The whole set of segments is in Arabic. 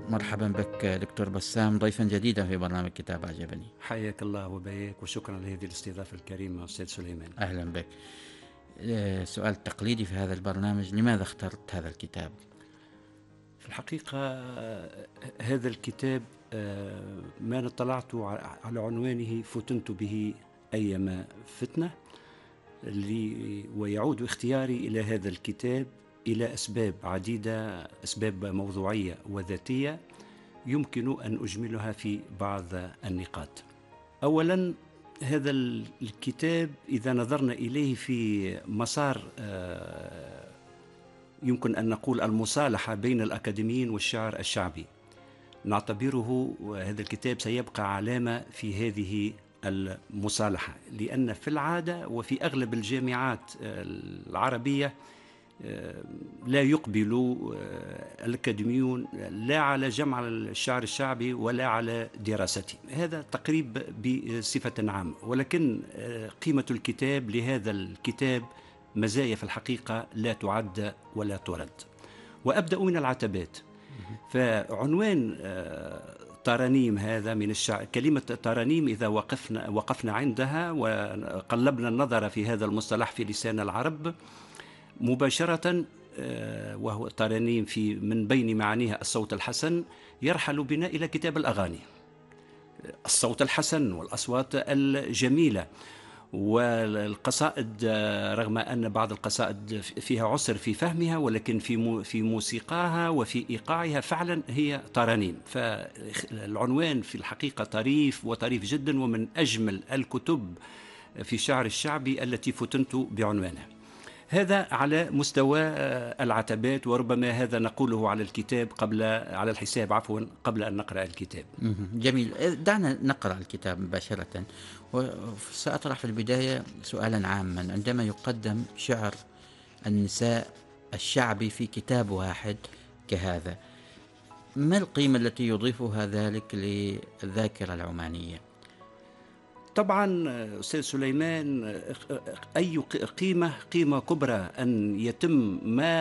مرحبا بك دكتور بسام، ضيفا جديدا في برنامج كتاب أعجبني. حياك الله وبياك، وشكرا لهذه الاستضافة الكريمة أستاذ سليمان. أهلا بك. سؤال تقليدي في هذا البرنامج: لماذا اخترت هذا الكتاب؟ في الحقيقة هذا الكتاب ما اطلعت على عنوانه فتنت به أيما فتنة، ويعود اختياري إلى هذا الكتاب إلى أسباب عديدة، أسباب موضوعية وذاتية يمكن أن أجملها في بعض النقاط. أولا، هذا الكتاب إذا نظرنا إليه في مسار يمكن أن نقول المصالحة بين الأكاديميين والشعر الشعبي، نعتبره هذا الكتاب سيبقى علامة في هذه المصالحة، لأن في العادة وفي أغلب الجامعات العربية لا يقبل الأكاديميون لا على جمع الشعر الشعبي ولا على دراسته، هذا تقريب بصفة عامة. ولكن قيمة الكتاب لهذا الكتاب مزايا في الحقيقة لا تعد ولا ترد. وأبدأ من العتبات. فعنوان ترانيم هذا من الشعر، كلمة ترانيم إذا وقفنا عندها وقلبنا النظر في هذا المصطلح في لسان العرب مباشرة، وهو ترانيم في من بين معانيها الصوت الحسن، يرحل بنا إلى كتاب الأغاني، الصوت الحسن والأصوات الجميلة والقصائد، رغم أن بعض القصائد فيها عسر في فهمها، ولكن في موسيقاها وفي إيقاعها فعلا هي ترانيم. فالعنوان في الحقيقة طريف وطريف جدا، ومن أجمل الكتب في الشعر الشعبي التي فتنت بعنوانها. هذا على مستوى العتبات، وربما هذا نقوله على الكتاب على الحساب قبل أن نقرأ الكتاب. جميل، دعنا نقرأ الكتاب مباشرة. وسأطرح في البداية سؤالا عاما: عندما يقدم شعر النساء الشعبي في كتاب واحد كهذا، ما القيمة التي يضيفها ذلك للذاكرة العمانية؟ طبعا أستاذ سليمان، أي قيمة كبرى أن يتم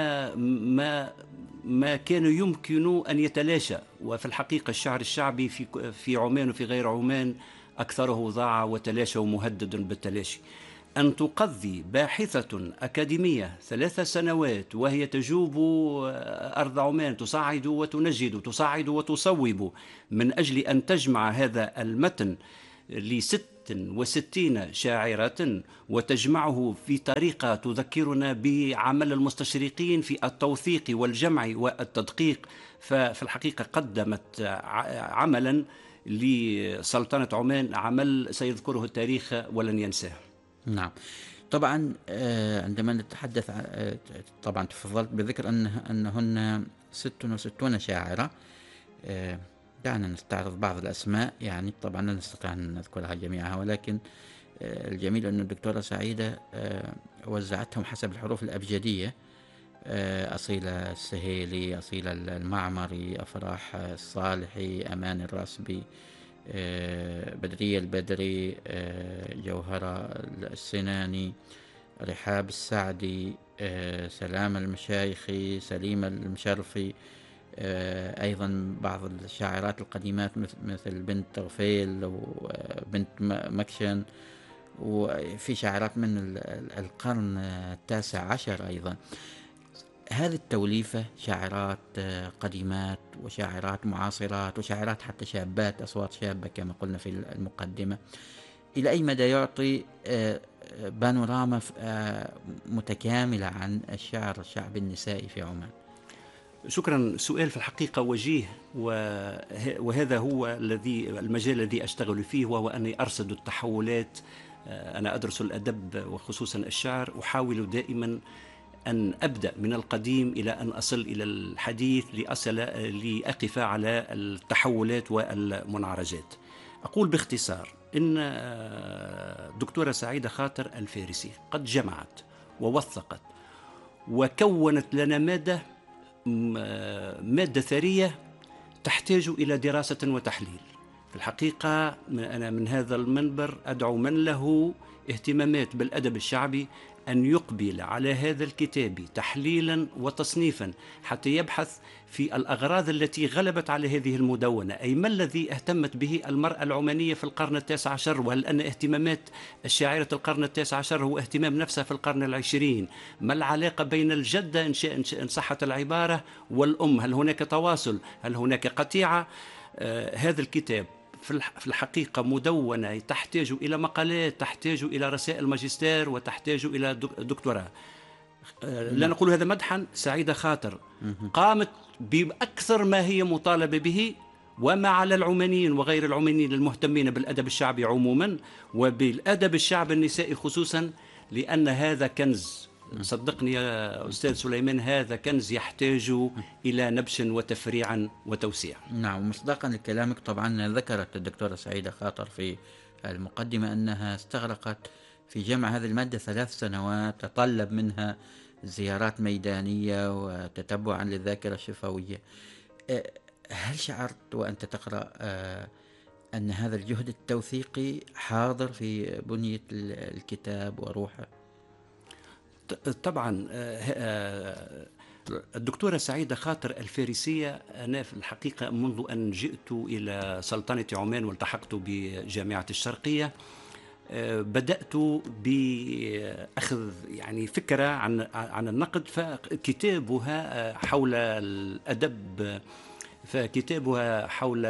ما كان يمكن أن يتلاشى. وفي الحقيقة الشعر الشعبي في عمان وفي غير عمان أكثره ضاع وتلاشى ومهدد بالتلاشي. أن تقضي باحثة أكاديمية 3 سنوات وهي تجوب أرض عمان، تصعد وتنجد، تصعد وتصوب، من أجل أن تجمع هذا المتن ل66 شاعرة وتجمعه في طريقة تذكرنا بعمل المستشرقين في التوثيق والجمع والتدقيق. ففي الحقيقة قدمت عملا لسلطنة عمان، عمل سيذكره التاريخ ولن ينساه. نعم، طبعا عندما نتحدث طبعا تفضلت بذكر أنهن 66 شاعرة. دعنا نستعرض بعض الأسماء، يعني طبعا لا نستطيع أن نذكرها جميعها، ولكن الجميل أن الدكتورة سعيدة وزعتهم حسب الحروف الأبجدية: أصيلة السهيلي، أصيلة المعمري، أفراح الصالحي، أمان الراسبي، بدرية البدري، جوهرة السناني، رحاب السعدي، سلام المشايخي، سليم المشرفي، أيضا بعض الشاعرات القديمات مثل بنت طغفيل وبنت مكشن، وفي شاعرات من القرن 19 أيضا. هذه التوليفة شاعرات قديمات وشاعرات معاصرات وشاعرات حتى شابات، أصوات شابة كما قلنا في المقدمة. إلى أي مدى يعطي بانوراما متكاملة عن الشعر الشعبي النسائي في عمان؟ شكرا. سؤال في الحقيقة وجيه، وهذا هو المجال الذي أشتغل فيه، وهو أني أرصد التحولات. أنا أدرس الأدب وخصوصا الشعر، أحاول دائما أن أبدأ من القديم إلى أن أصل إلى الحديث لأقف على التحولات والمنعرجات. أقول باختصار إن الدكتورة سعيدة خاطر الفارسي قد جمعت ووثقت وكونت لنا مادة ثرية تحتاج إلى دراسة وتحليل. في الحقيقة أنا من هذا المنبر أدعو من له اهتمامات بالأدب الشعبي أن يقبل على هذا الكتاب تحليلا وتصنيفا، حتى يبحث في الأغراض التي غلبت على هذه المدونة، أي ما الذي اهتمت به المرأة العمانية في القرن التاسع عشر، وهل أن اهتمامات الشاعرة القرن التاسع عشر هو اهتمام نفسها في القرن العشرين؟ ما العلاقة بين الجدة إن صحت العبارة والأم؟ هل هناك تواصل؟ هل هناك قطيعة؟ هذا الكتاب في الحقيقة مدونة تحتاج إلى مقالات، تحتاج إلى رسائل ماجستير، وتحتاج إلى دكتوراه. لا نقول هذا مدحا. سعيدة خاطر قامت بأكثر ما هي مطالبة به، وما على العمانيين وغير العمانيين المهتمين بالأدب الشعبي عموما وبالأدب الشعبي النسائي خصوصا، لأن هذا كنز. صدقني يا أستاذ سليمان، هذا كنز يحتاج إلى نبش وتفريع وتوسيع. نعم، مصداقا لكلامك طبعا ذكرت الدكتورة سعيدة خاطر في المقدمة أنها استغرقت في جمع هذه المادة 3 سنوات، تطلب منها زيارات ميدانية وتتبعا للذاكرة الشفوية. هل شعرت وأنت تقرأ أن هذا الجهد التوثيقي حاضر في بنية الكتاب وروحه؟ طبعا. الدكتورة سعيدة خاطر الفارسية، أنا في الحقيقة منذ أن جئت إلى سلطنة عمان والتحقت بجامعة الشرقية بدأت بأخذ يعني فكرة عن النقد. فكتابها حول الأدب، فكتابها حول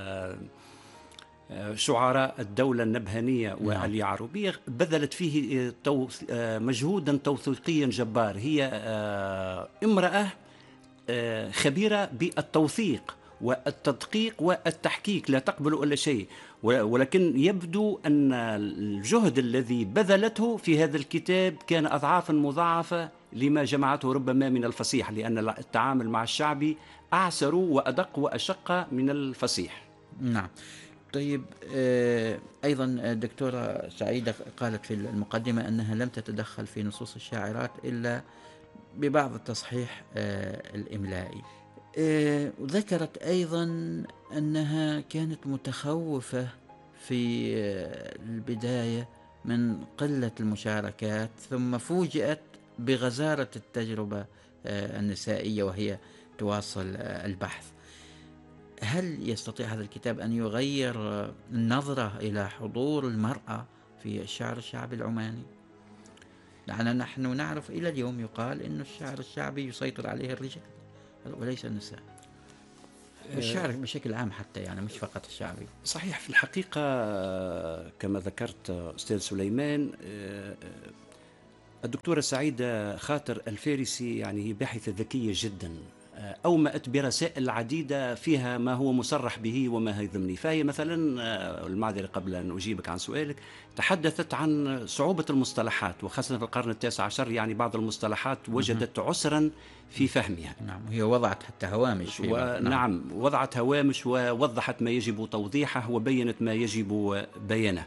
شعراء الدولة النبهانية واليعربية بذلت فيه مجهودا توثيقيا جبار. هي امرأة خبيرة بالتوثيق والتدقيق والتحقيق، لا تقبل إلا شيء. ولكن يبدو أن الجهد الذي بذلته في هذا الكتاب كان أضعافا مضاعفة لما جمعته ربما من الفصيح، لأن التعامل مع الشعبي أعسر وأدق وأشق من الفصيح. نعم. طيب، أيضا الدكتورة سعيدة قالت في المقدمة أنها لم تتدخل في نصوص الشاعرات إلا ببعض التصحيح الإملائي. ذكرت أيضا أنها كانت متخوفة في البداية من قلة المشاركات، ثم فوجئت بغزارة التجربة النسائية وهي تواصل البحث. هل يستطيع هذا الكتاب أن يغير النظرة إلى حضور المرأة في الشعر الشعبي العماني؟ لأننا نحن نعرف إلى اليوم يقال أن الشعر الشعبي يسيطر عليه الرجال وليس النساء، الشعر بشكل عام حتى، يعني مش فقط الشعبي. صحيح. في الحقيقة كما ذكرت أستاذ سليمان، الدكتورة سعيدة خاطر الفارسي يعني هي باحثة ذكية جدا، أومأت برسائل عديدة فيها ما هو مصرح به وما هي ضمني. فهي مثلا، المعذرة قبل أن أجيبك عن سؤالك، تحدثت عن صعوبة المصطلحات، وخاصة في القرن التاسع عشر يعني بعض المصطلحات وجدت عسرا في فهمها. نعم، هي وضعت حتى هوامش نعم، وضعت هوامش ووضحت ما يجب توضيحه وبينت ما يجب بيانه.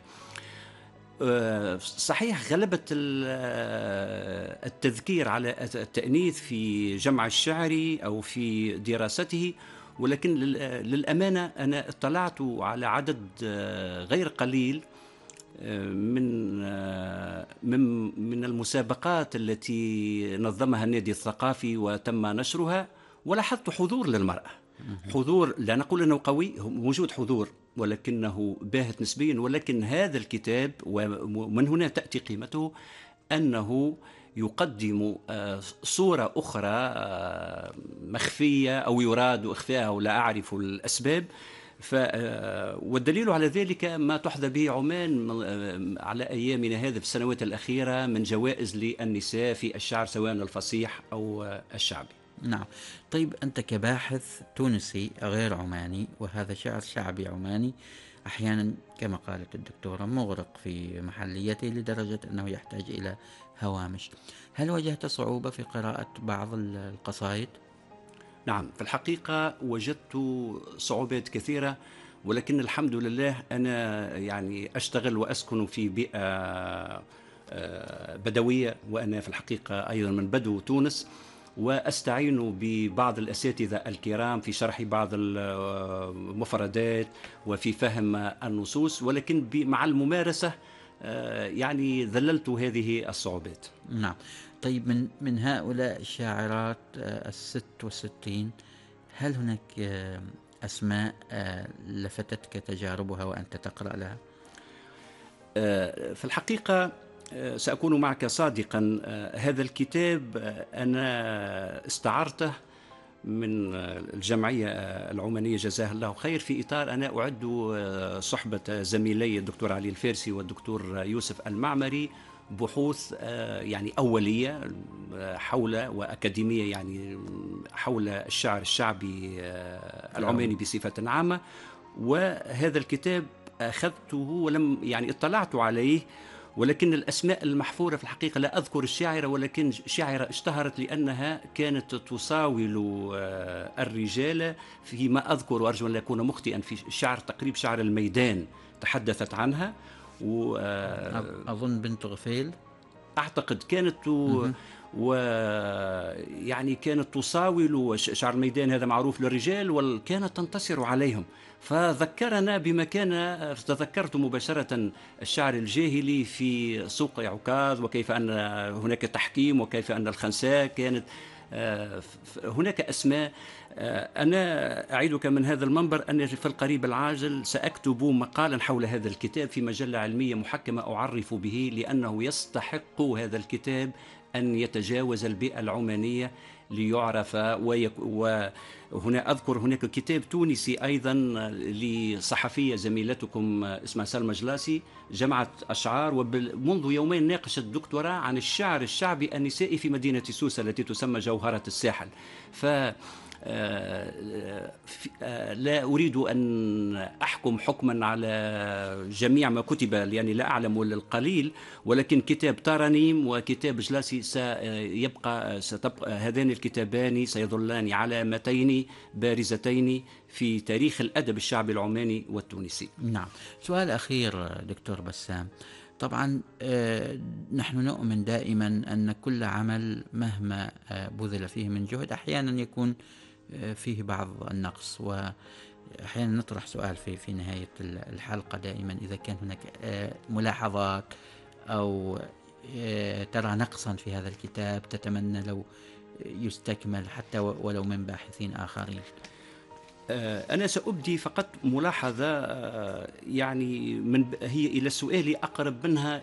صحيح غلبت التذكير على التأنيث في جمع الشعري أو في دراسته، ولكن للأمانة أنا اطلعت على عدد غير قليل من المسابقات التي نظمها النادي الثقافي وتم نشرها، ولاحظت حضور للمرأة. حضور لا نقول أنه قوي، موجود حضور ولكنه باهت نسبيا. ولكن هذا الكتاب ومن هنا تأتي قيمته، أنه يقدم صورة أخرى مخفية أو يراد إخفاءها ولا أعرف الأسباب. والدليل على ذلك ما تحظى به عمان على أيامنا هذا في السنوات الأخيرة من جوائز للنساء في الشعر سواء الفصيح أو الشعبي. نعم. طيب، أنت كباحث تونسي غير عماني، وهذا شعر شعبي عماني أحيانا كما قالت الدكتورة مغرق في محليته لدرجة أنه يحتاج إلى هوامش. هل واجهت صعوبة في قراءة بعض القصائد؟ نعم، في الحقيقة وجدت صعوبات كثيرة، ولكن الحمد لله أنا يعني أشتغل وأسكن في بيئة بدوية، وأنا في الحقيقة أيضا من بدو تونس. وأستعين ببعض الأساتذة الكرام في شرح بعض المفردات وفي فهم النصوص، ولكن مع الممارسة يعني ذللت هذه الصعوبات. نعم. طيب من هؤلاء الشاعرات ال66، هل هناك أسماء لفتتك تجاربها وأنت تقرأ لها؟ في الحقيقة سأكون معك صادقا، هذا الكتاب أنا استعرته من الجمعية العمانية جزاها الله خير، في إطار أنا أعد صحبة زميلي الدكتور علي الفارسي والدكتور يوسف المعمري بحوث يعني أولية حول وأكاديمية يعني حول الشعر الشعبي العماني بصفة عامة. وهذا الكتاب أخذته ولم يعني اطلعت عليه، ولكن الأسماء المحفورة في الحقيقة لا أذكر الشاعرة، ولكن شاعرة اشتهرت لأنها كانت تصاول الرجال فيما أذكر، وأرجو أن لا أكون مخطئا، في شعر تقريب شعر الميدان تحدثت عنها. أظن بنت غفيل أعتقد كانت ويعني كانت تصاول شعر الميدان، هذا معروف للرجال، وكانت تنتصر عليهم. فذكرنا بما كان، تذكرت مباشرة الشعر الجاهلي في سوق عكاظ، وكيف أن هناك تحكيم، وكيف أن الخنساء كانت هناك أسماء. أنا أعيدك من هذا المنبر أن في القريب العاجل سأكتب مقالا حول هذا الكتاب في مجلة علمية محكمة أعرف به، لأنه يستحق هذا الكتاب أن يتجاوز البيئة العمانية ليعرف. وهنا أذكر هناك كتاب تونسي أيضا لصحفية زميلتكم اسمها سلمى جلاسي، جمعت أشعار، ومنذ يومين ناقشت الدكتوراه عن الشعر الشعبي النسائي في مدينة سوسة التي تسمى جوهرة الساحل. لا أريد أن أحكم حكما على جميع ما كتب، يعني لا أعلم إلا القليل، ولكن كتاب ترانيم وكتاب جلاسي ستبقى هذان الكتابان سيظلان علامتين بارزتين في تاريخ الأدب الشعبي العماني والتونسي. نعم. سؤال أخير دكتور بسام، طبعا نحن نؤمن دائما أن كل عمل مهما بذل فيه من جهد أحيانا يكون فيه بعض النقص، وأحيانا نطرح سؤال في نهاية الحلقة دائما إذا كان هناك ملاحظات أو ترى نقصا في هذا الكتاب تتمنى لو يستكمل حتى ولو من باحثين آخرين. أنا سأبدي فقط ملاحظة يعني هي إلى سؤالي أقرب منها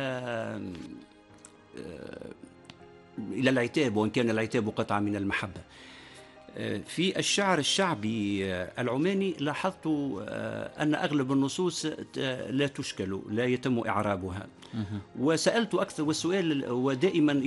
إلى العتاب، وإن كان العتاب قطعة من المحبة. في الشعر الشعبي العماني لاحظت أن أغلب النصوص لا تشكل، لا يتم إعرابها، وسألت أكثر، والسؤال ودائما